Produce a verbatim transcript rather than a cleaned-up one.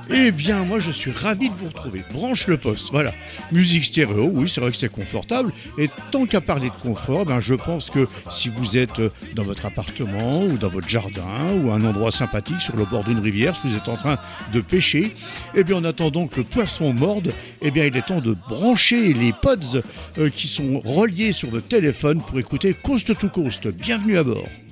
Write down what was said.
Eh bien, moi, je suis ravi de vous retrouver. Branche le poste, voilà. Musique stéréo, oui, c'est vrai que c'est confortable. Et tant qu'à parler de confort, ben, je pense que si vous êtes dans votre appartement ou dans votre jardin ou un endroit sympathique sur le bord d'une rivière, si vous êtes en train de pêcher, eh bien, en attendant que le poisson morde, eh bien, il est temps de brancher les pods euh, qui sont reliés sur votre téléphone pour écouter Coast to Coast. Bienvenue à bord.